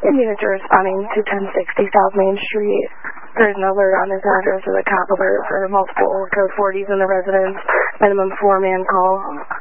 units are responding to 1060 South Main Street. There's an alert on this address of a cop alert for multiple code 40s in the residence. Minimum 4-man call.